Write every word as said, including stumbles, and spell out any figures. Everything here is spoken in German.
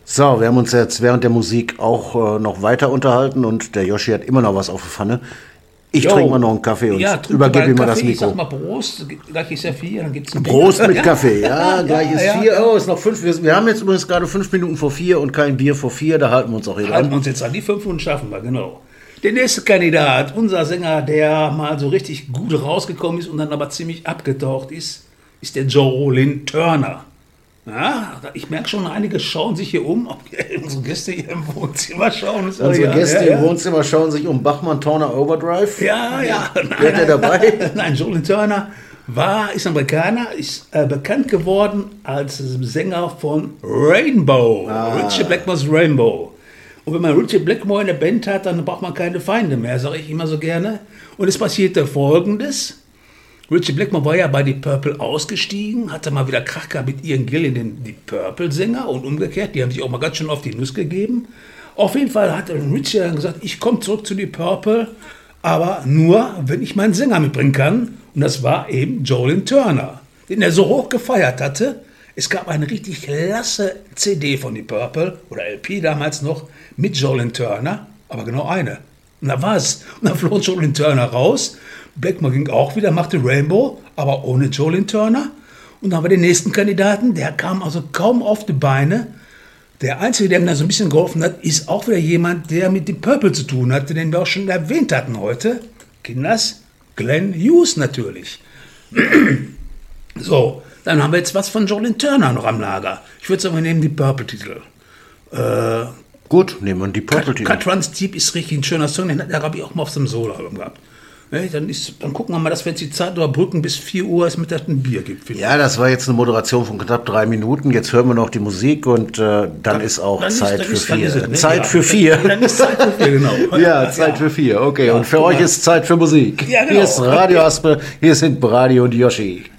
So, wir haben uns jetzt während der Musik auch äh, noch weiter unterhalten und der Yoshi hat immer noch was auf der Pfanne. Ich Jo. trinke mal noch einen Kaffee und Ja, übergebe ihm mal das Kaffee, ich Mikro. sag mal Prost, gleich ist ja vier, dann gibt's ein Prost Bier. mit Kaffee, ja, gleich ist ja, vier. ja. Oh, ist noch fünf. Wir, wir haben jetzt übrigens gerade fünf Minuten vor vier und kein Bier vor vier, da halten wir uns auch hier Halten dran. wir uns jetzt an die fünf Minuten schaffen wir, genau. Der nächste Kandidat, unser Sänger, der mal so richtig gut rausgekommen ist und dann aber ziemlich abgetaucht ist, ist der Jolin Turner. Ja, ich merke schon, einige schauen sich hier um, ob unsere Gäste hier im Wohnzimmer schauen. So, Unsere ja, Gäste ja, im ja. Wohnzimmer schauen sich um Bachmann Turner Overdrive. Ja, ja. Gehört der dabei? Nein, Jolin Turner war, ist Amerikaner, ist äh, bekannt geworden als Sänger von Rainbow, Ah. Richie Blackmore's Rainbow. Und wenn man Richie Blackmore in der Band hat, dann braucht man keine Feinde mehr, sage ich immer so gerne. Und es passierte Folgendes. Richie Blackmore war ja bei Deep Purple ausgestiegen, hatte mal wieder Krach gehabt mit Ian Gillan, den Deep Purple-Sänger, und umgekehrt, die haben sich auch mal ganz schön auf die Nuss gegeben. Auf jeden Fall hat Richie dann gesagt, ich komme zurück zu Deep Purple, aber nur, wenn ich meinen Sänger mitbringen kann. Und das war eben Jolin Turner, den er so hoch gefeiert hatte. Es gab eine richtig klasse C D von Deep Purple, oder L P damals noch, mit Jolin Turner, aber genau eine. Und da war es. Und dann floh Jolin Turner raus. Blackmore ging auch wieder, machte Rainbow, aber ohne Jolin Turner. Und dann haben wir den nächsten Kandidaten, der kam also kaum auf die Beine. Der Einzige, der mir da so ein bisschen geholfen hat, ist auch wieder jemand, der mit Deep Purple zu tun hatte, den wir auch schon erwähnt hatten heute. Kinders, Glenn Hughes natürlich. So, dann haben wir jetzt was von Jolin Turner noch am Lager. Ich würde sagen, wir nehmen die Purple-Titel. Äh, Gut, nehmen wir die Purple Titel. Cut Runs Deep ist richtig ein schöner Song, den hat der Rabbi auch mal auf seinem Solo-Album gehabt. Ne, dann, ist, dann gucken wir mal, dass wir jetzt die Zeit überbrücken, bis vier Uhr es mittags ein Bier gibt. Ja, das war jetzt eine Moderation von knapp drei Minuten. Jetzt hören wir noch die Musik und äh, dann, dann ist auch dann Zeit ist, für ist, dann vier. ist es, ne? Zeit Ja. für vier. Dann ist Zeit für vier, genau. Ja, Zeit für vier. Okay, Ja, und für guck euch mal. ist Zeit für Musik. Ja, genau. Hier ist Radio Aspe, hier sind Brady und Yoshi.